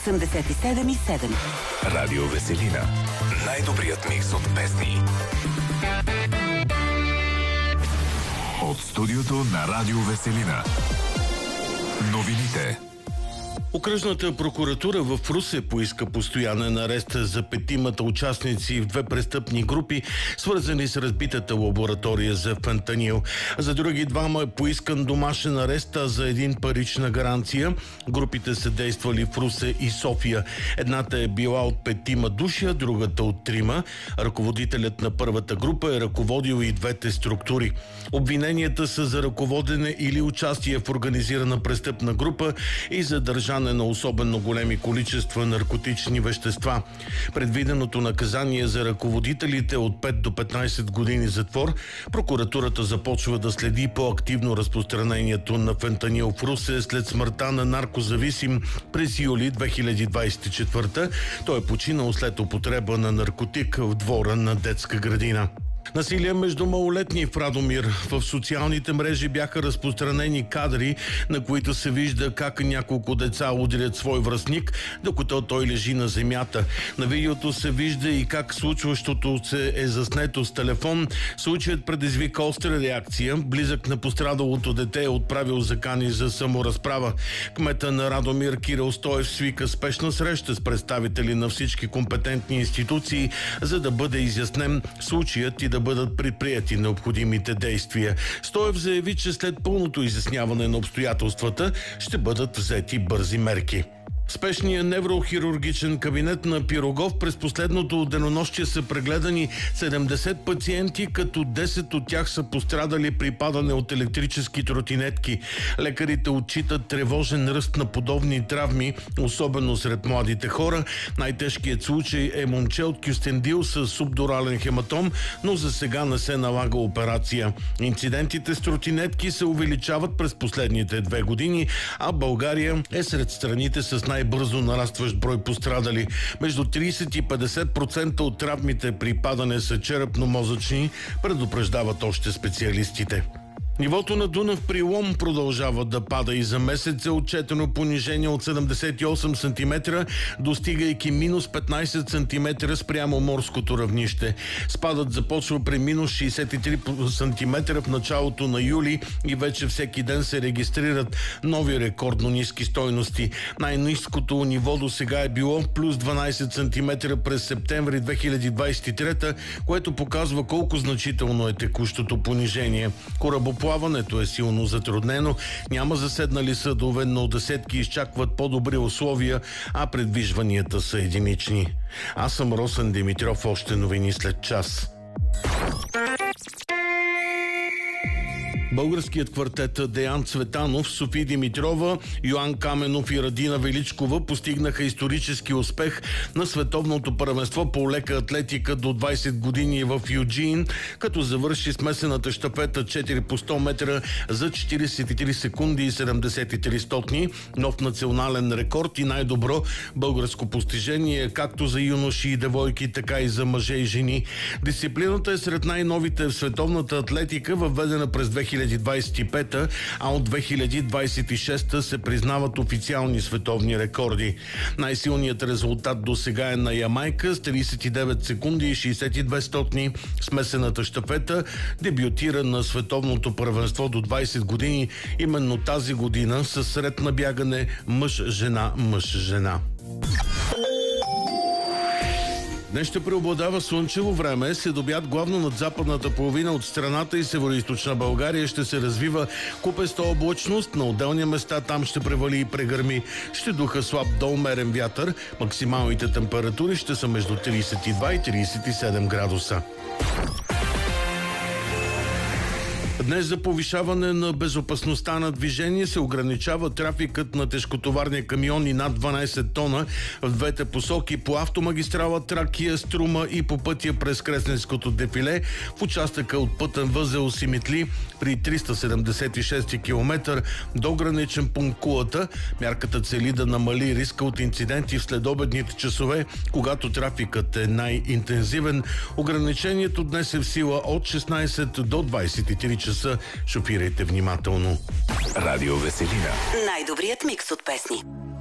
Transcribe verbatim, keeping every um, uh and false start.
осемдесет и седем и седем. Радио Веселина. Най-добрият микс от песни. От студиото на Радио Веселина. Новините. Окръжната прокуратура в Русе поиска постоянен арест за петимата участници в две престъпни групи, свързани с разбитата лаборатория за фентанил. За други двама е поискан домашен арест, а за един парична гаранция. Групите са действали в Русе и София. Едната е била от петима души, а другата от трима. Ръководителят на първата група е ръководил и двете структури. Обвиненията са за ръководене или участие в организирана престъпна група и за държане на особено големи количества наркотични вещества. Предвиденото наказание за ръководителите от пет до петнайсет години затвор. Прокуратурата започва да следи по-активно разпространението на фентанил в Русе след смъртта на наркозависим през юли две хиляди двайсет и четвърта. Той е починал след употреба на наркотик в двора на детска градина. Насилие между малолетни в Радомир. В социалните мрежи бяха разпространени кадри, на които се вижда как няколко деца удрят свой връстник, докато той лежи на земята. На видеото се вижда и как случващото се е заснето с телефон. Случаят предизвика остра реакция. Близък на пострадалото дете е отправил закани за саморазправа. Кмета на Радомир Кирил Стоев свика спешна среща с представители на всички компетентни институции, за да бъде изяснен случаят и да бъдат предприяти необходимите действия. Стоев заяви, че след пълното изясняване на обстоятелствата ще бъдат взети бързи мерки. Спешният неврохирургичен кабинет на Пирогов през последното денонощие са прегледани седемдесет пациенти, като десет от тях са пострадали при падане от електрически тротинетки. Лекарите отчитат тревожен ръст на подобни травми, особено сред младите хора. Най-тежкият случай е момче от Кюстендил с субдурален хематом, но за сега не се налага операция. Инцидентите с тротинетки се увеличават през последните две години, а България е сред страните с най- най-бързо нарастващ брой пострадали. Между трийсет и петдесет процента от травмите при падане са черепно-мозъчни, предупреждават още специалистите. Нивото на Дунав при Лом продължава да пада и за месец е отчетено понижение от седемдесет и осем сантиметра, достигайки минус петнайсет сантиметра спрямо морското равнище. Спадът започва при минус шейсет и три сантиметра в началото на юли и вече всеки ден се регистрират нови рекордно ниски стойности. Най-ниското ниво до сега е било плюс дванайсет сантиметра през септември две хиляди двайсет и трета, което показва колко значително е текущото понижение. Корабоплаването Плаването е силно затруднено, няма заседнали съдове, но десетки изчакват по-добри условия, а предвижванията са единични. Аз съм Росен Димитров, още новини след час. Българският квартет Деян Цветанов, Софи Димитрова, Йоан Каменов и Радина Величкова постигнаха исторически успех на световното първенство по лека атлетика до двайсет години в Юджин, като завърши смесената щафета четири по сто метра за четирийсет и три секунди и седемдесет и три стотни, нов национален рекорд и най-добро българско постижение както за юноши и девойки, така и за мъже и жени. Дисциплината е сред най-новите в световната атлетика, въведена през две хиляди двайсет и пета, а от две хиляди двайсет и шеста се признават официални световни рекорди. Най-силният резултат до сега е на Ямайка с трийсет и девет секунди и шейсет и две стотни. Смесената щафета дебютира на световното първенство до двайсет години, именно тази година със сред на бягане мъж-жена, мъж-жена. Днес ще преобладава слънчево време, следобед главно над западната половина от страната и североизточна България ще се развива купеста облачност, на отделни места там ще превали и прегърми. Ще духа слаб до умерен вятър, максималните температури ще са между трийсет и два и трийсет и седем градуса. Днес за повишаване на безопасността на движение се ограничава трафикът на тежкотоварни камиони над дванайсет тона в двете посоки по автомагистрала Тракия, Струма и по пътя през Кресненското дефиле в участъка от пътен възел Симитли при триста седемдесет и шести километър до граничен пункт Кулата. Мярката цели да намали риска от инциденти в следобедните часове, когато трафикът е най-интензивен. Ограничението днес е в сила от шестнайсет до двайсет и три часа. Шофирайте внимателно. Радио Веселина. Най-добрият микс от песни.